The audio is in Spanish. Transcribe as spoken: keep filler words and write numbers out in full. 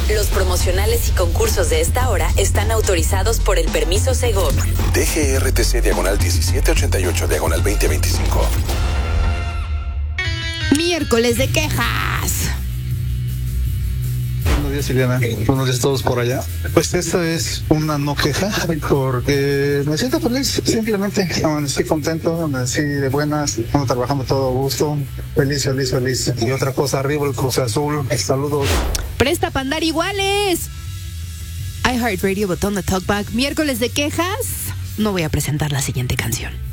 Los promocionales y concursos de esta hora están autorizados por el permiso Segov. D G R T C diagonal diecisiete ochenta y ocho diagonal veinte veinticinco. Miércoles de quejas. Buenos días, Ileana. Buenos días a todos por allá. Pues esta es una no queja, porque me siento feliz, simplemente. Amanecí contento, amanecí de buenas, estamos trabajando todo a gusto. Feliz, feliz, feliz. Y otra cosa, arriba el Cruz Azul. Saludos. Presta para andar iguales. iHeartRadio, botón de talkback. Miércoles de quejas. No voy a presentar la siguiente canción.